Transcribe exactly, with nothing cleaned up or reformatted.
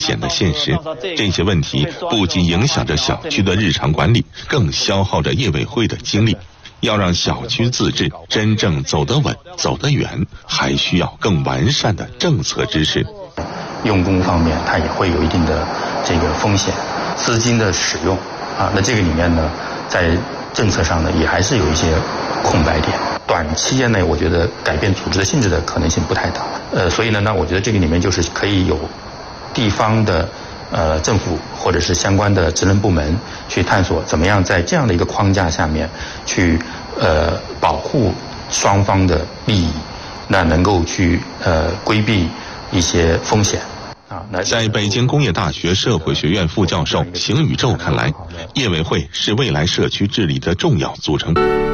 险的现实。这些问题不仅影响着小区的日常管理，更消耗着业委会的精力。要让小区自治真正走得稳、走得远，还需要更完善的政策支持。 用工方面，它也会有一定的这个风险，资金的使用啊，那这个里面呢，在政策上呢，也还是有一些空白点。短期间内，我觉得改变组织的性质的可能性不太大。呃，所以呢，那我觉得这个里面就是可以有地方的呃政府或者是相关的职能部门去探索，怎么样在这样的一个框架下面去呃保护双方的利益，那能够去呃规避一些风险。 在北京工业大学社会学院副教授邢宇宙看来，业委会是未来社区治理的重要组成。